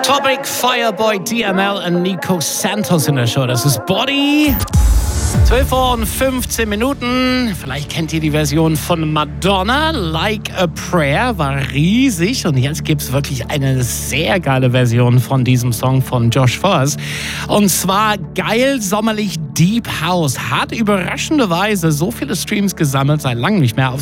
Topic, Fireboy, DML und Nico Santos in der Show. Das ist Body. 12 Uhr und 15 Minuten. Vielleicht kennt ihr die Version von Madonna. Like a Prayer war riesig. Und jetzt gibt es wirklich eine sehr geile Version von diesem Song von Josh Foss. Und zwar geil, sommerlich Deep House. Hat überraschenderweise so viele Streams gesammelt, seit langem nicht mehr auf